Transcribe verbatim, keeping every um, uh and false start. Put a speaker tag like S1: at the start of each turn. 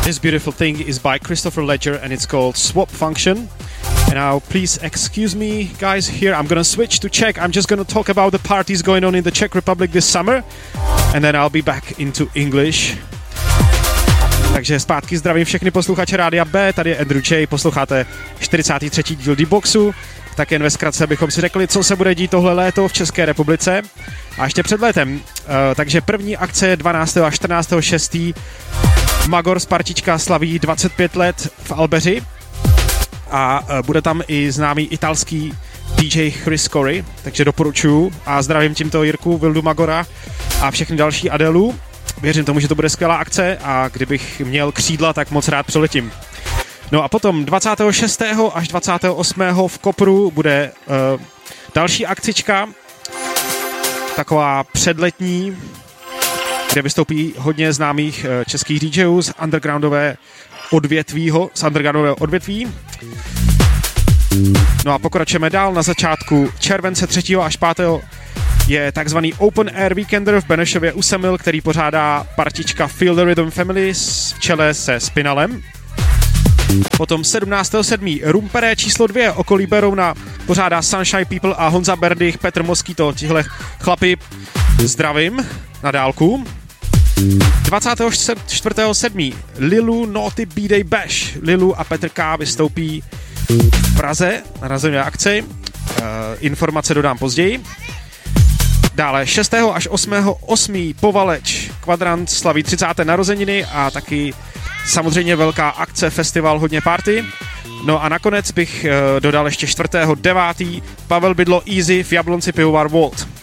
S1: This beautiful thing is by Christopher Ledger and it's called Swap Function. And now please excuse me guys here, I'm gonna switch to Czech. I'm just gonna talk about the parties going on in the Czech Republic this summer and then I'll be back into English. Takže zpátky zdravím všechny posluchače Rádia B, tady je Andrew J, posloucháte čtyřicátý třetí díl D-Boxu. Tak jen ve zkratce bychom si řekli, co se bude dít tohle léto v České republice. A ještě před létem. Uh, takže první akce je dvanáctého a čtrnáctého šestého Magor z Partička slaví dvacet pět let v Albeři. A uh, bude tam i známý italský D J Chris Corey, takže doporučuju. A zdravím tímto Jirku, Vildu Magora a všechny další Adelu. Věřím tomu, že to bude skvělá akce a kdybych měl křídla, tak moc rád přiletím. No a potom dvacátého šestého až dvacátého osmého v Kopru bude uh, další akcička, taková předletní, kde vystoupí hodně známých uh, českých DJů z undergroundové odvětvího, z undergroundového odvětví. No a pokračujeme dál. Na začátku července třetího až pátého je takzvaný Open Air Weekender v Benešově u Semil, který pořádá partička Feel the Rhythm Family v čele se Spinalem. Potom sedmnáctého sedmého Rumpere číslo dvě okolí Berouna pořádá Sunshine People a Honza Berdych, Petr Moskyto, tihle chlapi zdravím na dálku. dvacátého čtvrtého sedmého Lilu Naughty B-Day Bash. Lilu a Petr K. vystoupí v Praze na narozenové akci. E, informace dodám později. Dále šestého až osmého osmého Povaleč Kvadrant slaví třicáté narozeniny a taky samozřejmě velká akce, festival, hodně party. No a nakonec bych e, dodal ještě čtvrtého devátého Pavel Bydlo Easy v Jablonci pivovar Volt.